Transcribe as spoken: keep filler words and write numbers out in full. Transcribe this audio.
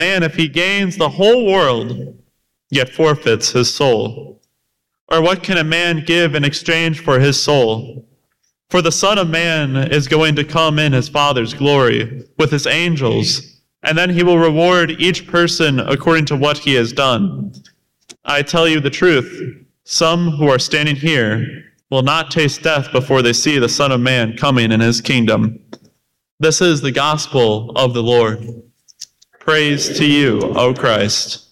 And if he gains the whole world, yet forfeits his soul? Or what can a man give in exchange for his soul? For the Son of Man is going to come in his Father's glory with his angels, and then he will reward each person according to what he has done. I tell you the truth, some who are standing here will not taste death before they see the Son of Man coming in his kingdom. This is the gospel of the Lord. Praise to you, O Christ.